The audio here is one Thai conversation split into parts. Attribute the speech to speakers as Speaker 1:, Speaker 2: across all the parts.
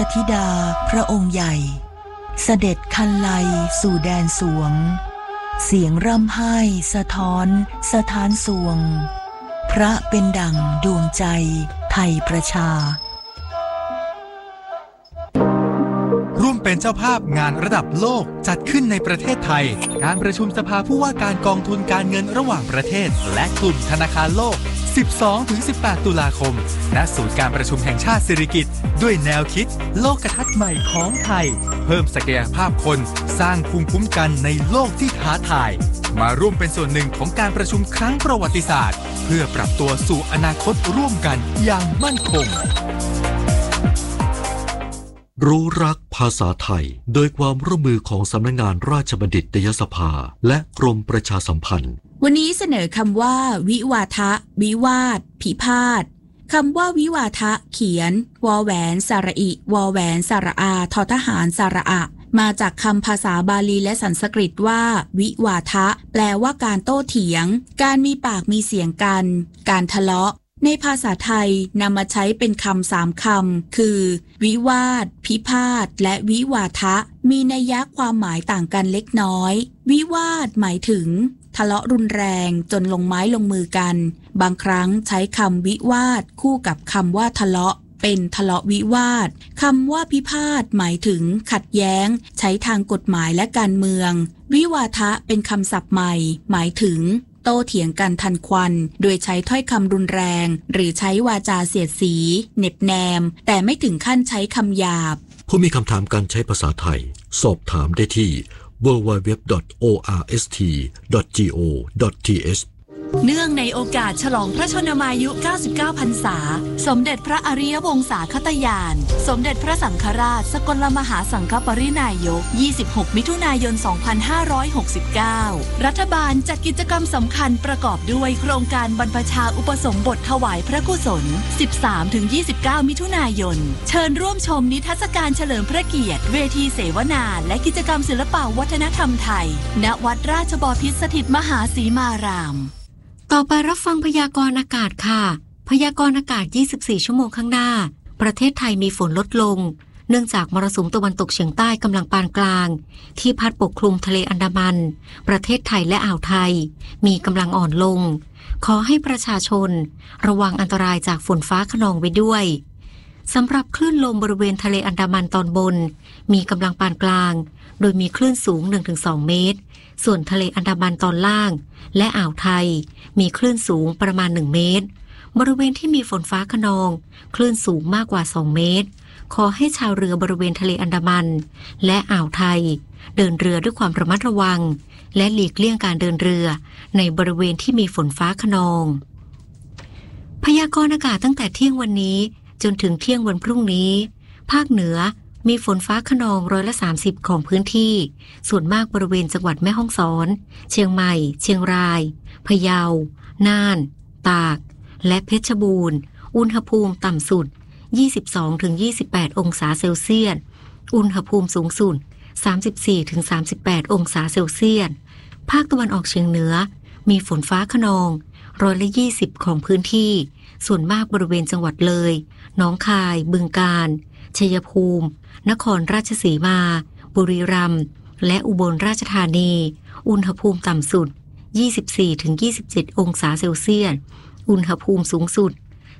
Speaker 1: ธิดาพระองค์ใหญ่เสด็จคันไลสู่แดนสวงเสียงร่ำไห้สะท้อนสถานสวงพระเป็นดั่งดวงใจไทยประชา
Speaker 2: ร่วมเป็นเจ้าภาพงานระดับโลกจัดขึ้นในประเทศไทยการประชุมสภาผู้ว่าการกองทุนการเงินระหว่างประเทศและกลุ่มธนาคารโลก 12-18 ตุลาคมณศูนย์การประชุมแห่งชาติสิริกิติ์ด้วยแนวคิดโลกทัศน์ใหม่ของไทยเพิ่มศักยภาพคนสร้างภูมิคุ้มกันในโลกที่ท้าทายมาร่วมเป็นส่วนหนึ่งของการประชุมครั้งประวัติศาสตร์เพื่อปรับตัวสู่อนาคตร่วมกันอย่างมั่นคง
Speaker 3: รู้รักภาษาไทยโดยความร่วมมือของสำนักงานราชบัณฑิตยสภาและกรมประชาสัมพันธ์
Speaker 4: วันนี้เสนอคำว่าวิวาทะวิวาทพิพาทคำว่าวิวาทะเขียนวอแหวนสระอิวอแหวนสระอาทอทหารสระอะมาจากคำภาษาบาลีและสันสกฤตว่าวิวาทะแปลว่าการโต้เถียงการมีปากมีเสียงกันการทะเลาะในภาษาไทยนำมาใช้เป็นคำ3 คำคือวิวาทพิพาทและวิวาทะมีนัยยะความหมายต่างกันเล็กน้อยวิวาทหมายถึงทะเลาะรุนแรงจนลงไม้ลงมือกันบางครั้งใช้คำวิวาทคู่กับคำว่าทะเลาะเป็นทะเลาะวิวาทคำว่าพิพาทหมายถึงขัดแย้งใช้ทางกฎหมายและการเมืองวิวาทะเป็นคำศัพท์ใหม่หมายถึงโต้เถียงกันทันควันโดยใช้ถ้อยคำรุนแรงหรือใช้วาจาเสียดสีเหน็บแนมแต่ไม่ถึงขั้นใช้คำหยาบ
Speaker 3: ผู้มีคำถามการใช้ภาษาไทยสอบถามได้ที่ www.orst.go.th
Speaker 5: เนื่องในโอกาสฉลองพระชนมายุ 99 พรรษาสมเด็จพระอริยวงศาคตยานสมเด็จพระสังฆราชสกลมหาสังฆปรินายก 26 มิถุนายน 2569 รัฐบาลจัดกิจกรรมสำคัญประกอบด้วยโครงการบรรพชาอุปสมบทถวายพระกุศล 13-29 มิถุนายนเชิญร่วมชมนิทรรศการเฉลิมพระเกียรติเวทีเสวนาและกิจกรรมศิลปวัฒนธรรมไทยณวัดราชบพิตรสถิตมหาสีมาราม
Speaker 6: ต่อไปรับฟังพยากรณ์อากาศค่ะพยากรณ์อากาศ24ชั่วโมงข้างหน้าประเทศไทยมีฝนลดลงเนื่องจากมรสุมตะวันตกเฉียงใต้กำลังปานกลางที่พัดปกคลุมทะเลอันดามันประเทศไทยและอ่าวไทยมีกำลังอ่อนลงขอให้ประชาชนระวังอันตรายจากฝนฟ้าคะนองไว้ด้วยสำหรับคลื่นลมบริเวณทะเลอันดามันตอนบนมีกำลังปานกลางโดยมีคลื่นสูง 1-2 เมตรส่วนทะเลอันดามันตอนล่างและอ่าวไทยมีคลื่นสูงประมาณ1 เมตรบริเวณที่มีฝนฟ้าคะนองคลื่นสูงมากกว่า2 เมตรขอให้ชาวเรือบริเวณทะเลอันดามันและอ่าวไทยเดินเรือด้วยความระมัดระวังและหลีกเลี่ยงการเดินเรือในบริเวณที่มีฝนฟ้าคะนองพยากรณ์อากาศตั้งแต่เที่ยงวันนี้จนถึงเที่ยงวันพรุ่งนี้ภาคเหนือมีฝนฟ้าคะนอง30%ของพื้นที่ส่วนมากบริเวณจังหวัดแม่ฮ่องสอนเชียงใหม่เชียงรายพะเยาน่านตากและเพชรบูรณ์อุณหภูมิต่ำสุด 22-28 องศาเซลเซียสอุณหภูมิสูงสุด 34-38 องศาเซลเซียสภาคตะวันออกเฉียงเหนือมีฝนฟ้าคะนอง20%ของพื้นที่ส่วนมากบริเวณจังหวัดเลยหนองคายบึงกาฬชัยภูมินครราชสีมาบุรีรัมย์และอุบลราชธานีอุณหภูมิต่ำสุด 24-27 องศาเซลเซียสอุณหภูมิสูงสุด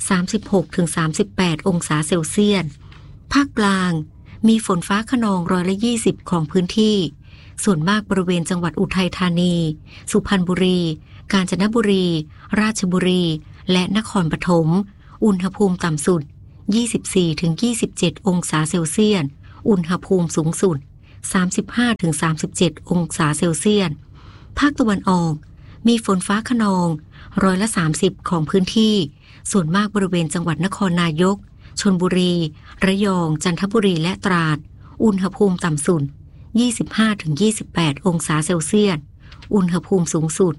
Speaker 6: 36-38 องศาเซลเซียสภาคกลางมีฝนฟ้าคะนอง20%ของพื้นที่ส่วนมากบริเวณจังหวัดอุทัยธานีสุพรรณบุรีกาญจนบุรีราชบุรีและนครปฐมอุณหภูมิต่ำสุด24-27 องศาเซลเซียสอุณหภูมิสูงสุด 35-37 องศาเซลเซียสภาคตะวันออกมีฝนฟ้าคะนอง30%ของพื้นที่ส่วนมากบริเวณจังหวัดนครนายกชลบุรีระยองจันทบุรีและตราดอุณหภูมิต่ำสุด 25-28 องศาเซลเซียสอุณหภูมิสูงสุด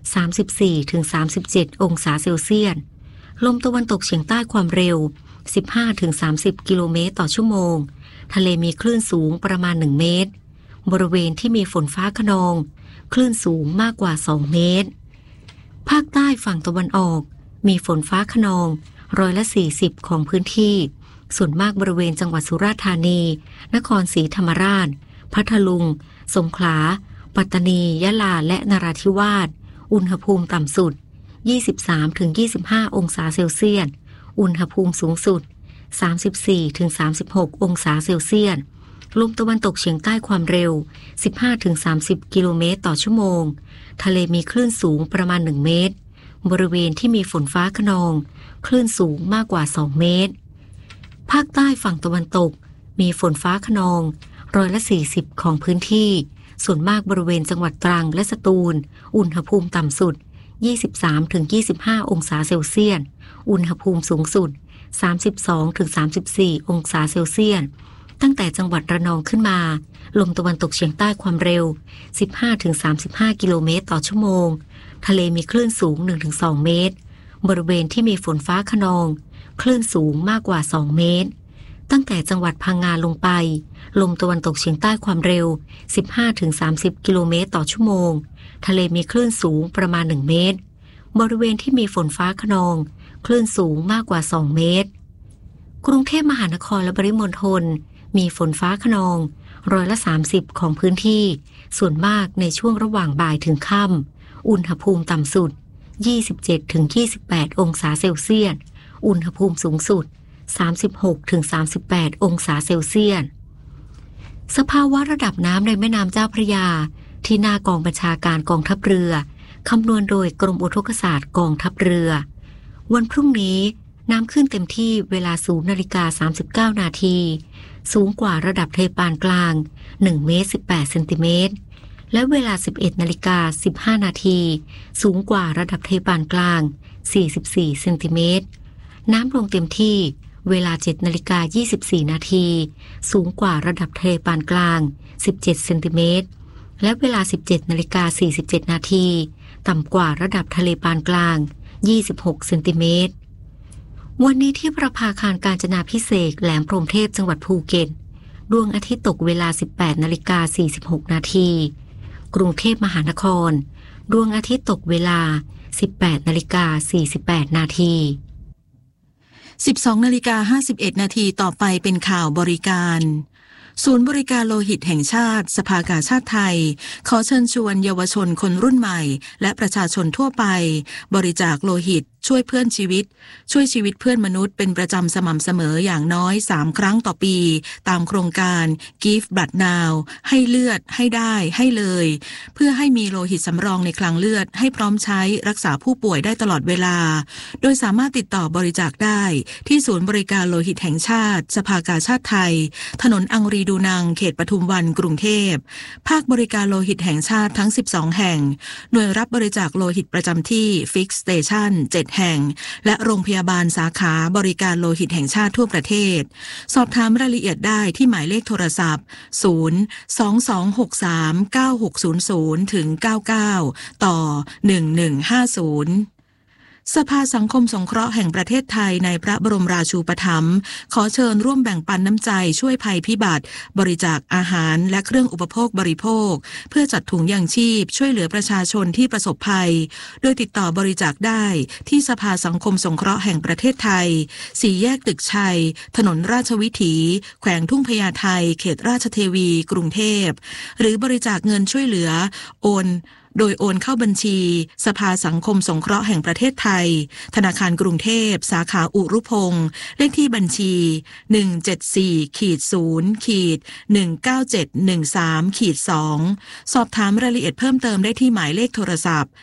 Speaker 6: 34-37 องศาเซลเซียสลมตะวันตกเฉียงใต้ความเร็ว 15-30 กิโลเมตรต่อชั่วโมงทะเลมีคลื่นสูงประมาณ1 เมตรบริเวณที่มีฝนฟ้าคะนองคลื่นสูงมากกว่า2 เมตรภาคใต้ฝั่งตะวันออกมีฝนฟ้าคะนอง40%ของพื้นที่ส่วนมากบริเวณจังหวัดสุราษฎร์ธานีนครศรีธรรมราชพัทลุงสงขลาปัตตานียะลาและนราธิวาสอุณหภูมิต่ำสุด 23-25 องศาเซลเซียสอุณหภูมิสูงสุด 34-36 องศาเซลเซียสลมตะวันตกเฉียงใต้ความเร็ว 15-30 กิโลเมตรต่อชั่วโมงทะเลมีคลื่นสูงประมาณ 1 เมตรบริเวณที่มีฝนฟ้าคะนองคลื่นสูงมากกว่า 2 เมตรภาคใต้ฝั่งตะวันตกมีฝนฟ้าคะนอง40%ของพื้นที่ส่วนมากบริเวณจังหวัดตรังและสตูลอุณหภูมิต่ำสุด 23-25 องศาเซลเซียสอุณหภูมิสูงสุด 32-34 องศาเซลเซียสตั้งแต่จังหวัดระนองขึ้นมาลมตะวันตกเฉียงใต้ความเร็ว 15-35 กิโลเมตรต่อชั่วโมงทะเลมีคลื่นสูง 1-2 เมตรบริเวณที่มีฝนฟ้าคะนองคลื่นสูงมากกว่า 2 เมตรตั้งแต่จังหวัดพังงาลงไปลมตะวันตกเฉียงใต้ความเร็ว 15-30 กิโลเมตรต่อชั่วโมงทะเลมีคลื่นสูงประมาณ 1 เมตรบริเวณที่มีฝนฟ้าคะนองคลื่นสูงมากกว่า 2 เมตรกรุงเทพมหานครและปริมณฑลมีฝนฟ้าคะนอง30%ของพื้นที่ส่วนมากในช่วงระหว่างบ่ายถึงค่ำอุณหภูมิต่ำสุด 27-28 องศาเซลเซียสอุณหภูมิสูงสุด 36-38 องศาเซลเซียสสภาวะระดับน้ำในแม่น้ำเจ้าพระยาที่หน้ากองบัญชาการกองทัพเรือคำนวณโดยกรมอุทกศาสตร์กองทัพเรือวันพรุ่งนี้น้ำขึ้นเต็มที่เวลา 0:39 นาทีสูงกว่าระดับทะเลปานกลาง1 เมตร 18 เซนติเมตรและเวลา 11:15 นาทีสูงกว่าระดับทะเลปานกลาง44 เซนติเมตรน้ำลงเต็มที่เวลา 7:24 นาทีสูงกว่าระดับทะเลปานกลาง17 เซนติเมตรและเวลา 17:47 นาทีต่ำกว่าระดับทะเลปานกลาง26 เซนติเมตรวันนี้ที่ประภาคารกาญจนาภิเษกแหลมพรหมเทพจังหวัดภูเก็ตดวงอาทิตย์ตกเวลา 18:46 นาทีกรุงเทพมหานครดวงอาทิตย์ตกเวลา 18:48 นาที
Speaker 1: 12:51 นาทีต่อไปเป็นข่าวบริการศูนย์บริการโลหิตแห่งชาติสภากาชาดไทยขอเชิญชวนเยาวชนคนรุ่นใหม่และประชาชนทั่วไปบริจาคโลหิตช่วยเพื่อนชีวิตช่วยชีวิตเพื่อนมนุษย์เป็นประจำสม่ำเสมออย่างน้อย3 ครั้งต่อปีตามโครงการ Give Blood Now ให้เลือดให้ได้ให้เลยเพื่อให้มีโลหิตสำรองในคลังเลือดให้พร้อมใช้รักษาผู้ป่วยได้ตลอดเวลาโดยสามารถติดต่อบริจาคได้ที่ศูนย์บริการโลหิตแห่งชาติสภากาชาดไทยถนนอังรีดูนังเขตปทุมวันกรุงเทพภาคบริการโลหิตแห่งชาติทั้ง12แห่งหน่วยรับบริจาคโลหิตประจำที่ Fix Station 7 แห่งและโรงพยาบาลสาขาบริการโลหิตแห่งชาติทั่วประเทศสอบถามรายละเอียดได้ที่หมายเลขโทรศัพท์022639600-99ต่อ1150สภาสังคมสงเคราะห์แห่งประเทศไทยในพระบรมราชูปถัมภ์ขอเชิญร่วมแบ่งปันน้ำใจช่วยภัยพิบัติบริจาคอาหารและเครื่องอุปโภคบริโภคเพื่อจัดถุงยางชีพช่วยเหลือประชาชนที่ประสบภัยโดยติดต่อบริจาคได้ที่สภาสังคมสงเคราะห์แห่งประเทศไทย4 แยกตึกชัยถนนราชวิถีแขวงทุ่งพญาไทเขตราชเทวีกรุงเทพหรือบริจาคเงินช่วยเหลือโดยโอนเข้าบัญชีสภาสังคมสงเคราะห์แห่งประเทศไทยธนาคารกรุงเทพสาขาอุรุพงษ์เลขที่บัญชี 174-0-19713-2 สอบถามรายละเอียดเพิ่มเติมได้ที่หมายเลขโทรศัพท์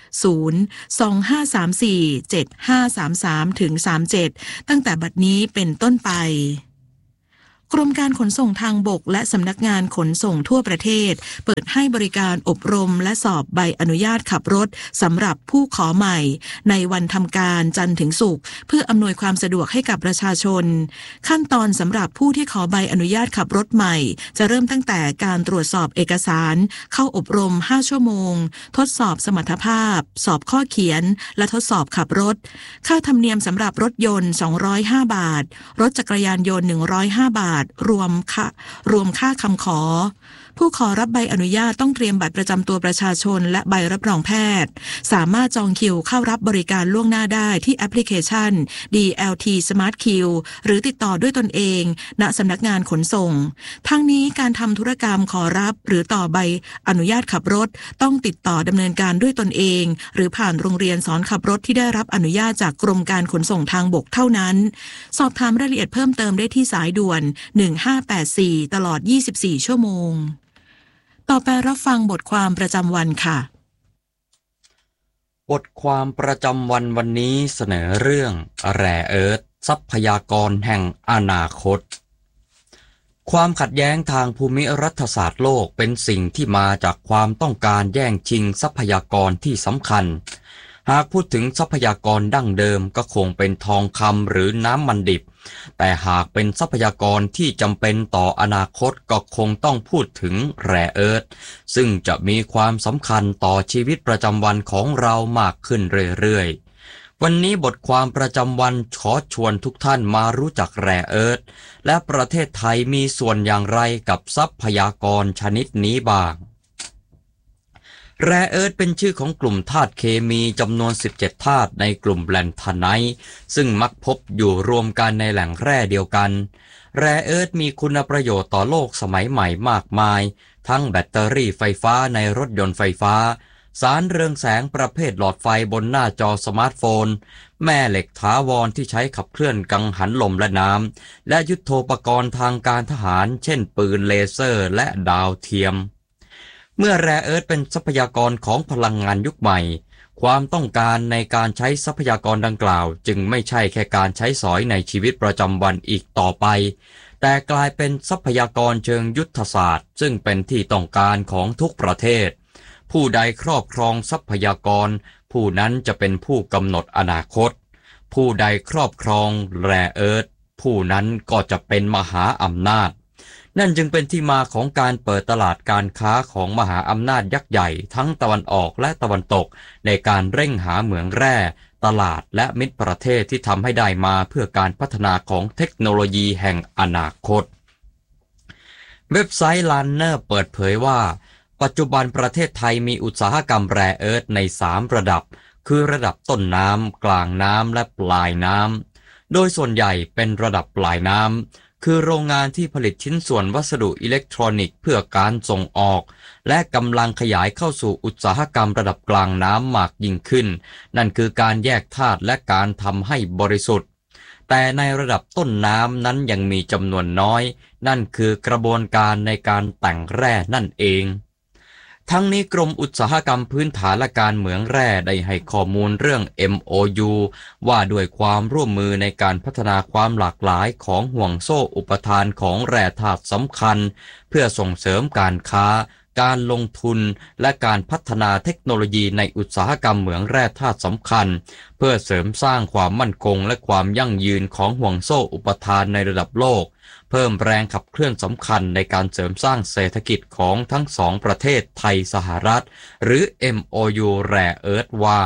Speaker 1: 025347533-37 ตั้งแต่บัดนี้เป็นต้นไปกรมการขนส่งทางบกและสำนักงานขนส่งทั่วประเทศเปิดให้บริการอบรมและสอบใบอนุญาตขับรถสำหรับผู้ขอใหม่ในวันทำการจันทร์ถึงศุกร์เพื่ออำนวยความสะดวกให้กับประชาชนขั้นตอนสำหรับผู้ที่ขอใบอนุญาตขับรถใหม่จะเริ่มตั้งแต่การตรวจสอบเอกสารเข้าอบรม5 ชั่วโมงทดสอบสมรรถภาพสอบข้อเขียนและทดสอบขับรถค่าธรรมเนียมสำหรับรถยนต์205 บาทรถจักรยานยนต์105 บาท
Speaker 7: าทรวมค่าคำขอผู้ขอรับใบอนุญาตต้องเตรียมบัตรประจำตัวประชาชนและใบรับรองแพทย์สามารถจองคิวเข้ารับบริการล่วงหน้าได้ที่แอปพลิเคชัน DLT Smart Queue หรือติดต่อด้วยตนเองณสำนักงานขนส่งทั้งนี้การทำธุรกรรมขอรับหรือต่อใบอนุญาตขับรถต้องติดต่อดำเนินการด้วยตนเองหรือผ่านโรงเรียนสอนขับรถที่ได้รับอนุญาตจากกรมการขนส่งทางบกเท่านั้นสอบถามรายละเอียดเพิ่มเติมได้ที่สายด่วน1584ตลอด24ชั่วโมงต่อไปรับฟังบทความประจำวันค่ะ
Speaker 8: บทความประจำวันวันนี้เสนอเรื่องแร่เอิร์ธทรัพยากรแห่งอนาคตความขัดแย้งทางภูมิรัฐศาสตร์โลกเป็นสิ่งที่มาจากความต้องการแย่งชิงทรัพยากรที่สำคัญหากพูดถึงทรัพยากรดั้งเดิมก็คงเป็นทองคำหรือน้ำมันดิบแต่หากเป็นทรัพยากรที่จำเป็นต่ออนาคตก็คงต้องพูดถึงแร่เอิร์ธซึ่งจะมีความสำคัญต่อชีวิตประจำวันของเรามากขึ้นเรื่อยๆวันนี้บทความประจำวันขอชวนทุกท่านมารู้จักแร่เอิร์ธและประเทศไทยมีส่วนอย่างไรกับทรัพยากรชนิดนี้บ้างแร่เอิร์ธเป็นชื่อของกลุ่มธาตุเคมีจำนวน17ธาตุในกลุ่มแลนทาไนท์ซึ่งมักพบอยู่รวมกันในแหล่งแร่เดียวกันแร่เอิร์ธมีคุณประโยชน์ต่อโลกสมัยใหม่มากมายทั้งแบตเตอรี่ไฟฟ้าในรถยนต์ไฟฟ้าสารเรืองแสงประเภทหลอดไฟบนหน้าจอสมาร์ทโฟนแม่เหล็กถาวรที่ใช้ขับเคลื่อนกังหันลมและน้ำและยุทโธปกรณ์ทางการทหารเช่นปืนเลเซอร์และดาวเทียมเมื่อแร่เอิร์ธเป็นทรัพยากรของพลังงานยุคใหม่ความต้องการในการใช้ทรัพยากรดังกล่าวจึงไม่ใช่แค่การใช้สอยในชีวิตประจำวันอีกต่อไปแต่กลายเป็นทรัพยากรเชิงยุทธศาสตร์ซึ่งเป็นที่ต้องการของทุกประเทศผู้ใดครอบครองทรัพยากรผู้นั้นจะเป็นผู้กำหนดอนาคตผู้ใดครอบครองแร่เอิร์ธผู้นั้นก็จะเป็นมหาอำนาจนั่นจึงเป็นที่มาของการเปิดตลาดการค้าของมหาอำนาจยักษ์ใหญ่ทั้งตะวันออกและตะวันตกในการเร่งหาเหมืองแร่ตลาดและมิตรประเทศที่ทำให้ได้มาเพื่อการพัฒนาของเทคโนโลยีแห่งอนาคตเว็บไซต์ Lanner เปิดเผยว่าปัจจุบันประเทศไทยมีอุตสาหกรรมแร่เอิร์ธใน3ระดับคือระดับต้นน้ำกลางน้ำและปลายน้ำโดยส่วนใหญ่เป็นระดับปลายน้ำคือโรงงานที่ผลิตชิ้นส่วนวัสดุอิเล็กทรอนิกส์เพื่อการส่งออกและกำลังขยายเข้าสู่อุตสาหกรรมระดับกลางน้ำมากยิ่งขึ้นนั่นคือการแยกธาตุและการทำให้บริสุทธิ์แต่ในระดับต้นน้ำนั้นยังมีจำนวนน้อยนั่นคือกระบวนการในการแต่งแร่นั่นเองทั้งนี้กรมอุตสาหกรรมพื้นฐานและการเหมืองแร่ได้ให้ข้อมูลเรื่อง MOU ว่าด้วยความร่วมมือในการพัฒนาความหลากหลายของห่วงโซ่อุปทานของแร่ธาตุสำคัญเพื่อส่งเสริมการค้าการลงทุนและการพัฒนาเทคโนโลยีในอุตสาหกรรมเหมืองแร่ธาตุสำคัญเพื่อเสริมสร้างความมั่นคงและความยั่งยืนของห่วงโซ่อุปทานในระดับโลกเพิ่มแรงขับเคลื่อนสำคัญในการเสริมสร้างเศรษฐกิจของทั้งสองประเทศไทยสหรัฐหรือ MOU แร่เอิร์ธว่า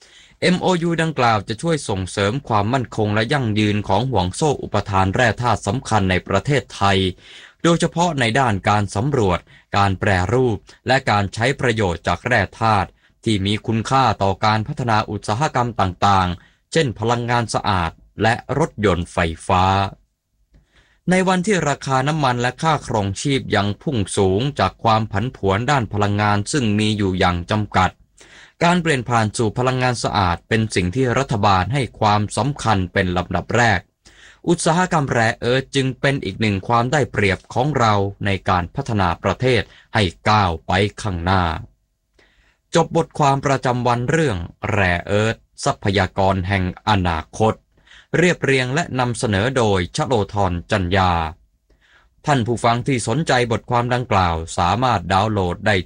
Speaker 8: MOU ดังกล่าวจะช่วยส่งเสริมความมั่นคงและยั่งยืนของห่วงโซ่อุปทานแร่ธาตุสำคัญในประเทศไทยโดยเฉพาะในด้านการสำรวจการแปรรูปและการใช้ประโยชน์จากแร่ธาตุที่มีคุณค่าต่อการพัฒนาอุตสาหกรรมต่างๆเช่นพลังงานสะอาดและรถยนต์ไฟฟ้าในวันที่ราคาน้ำมันและค่าครองชีพยังพุ่งสูงจากความผันผวนด้านพลังงานซึ่งมีอยู่อย่างจำกัดการเปลี่ยนผ่านสู่พลังงานสะอาดเป็นสิ่งที่รัฐบาลให้ความสำคัญเป็นลำดับแรกอุตสาหกรรมแร่เอิร์ธจึงเป็นอีกหนึ่งความได้เปรียบของเราในการพัฒนาประเทศให้ก้าวไปข้างหน้าจบบทความประจำวันเรื่องแร่เอิร์ธทรัพยากรแห่งอนาคตเรียบเรียงและนำเสนอโดยชโลธรจันยาท่านผู้ฟังที่สนใจบทความดังกล่าวสามารถดาวน์โหลดได้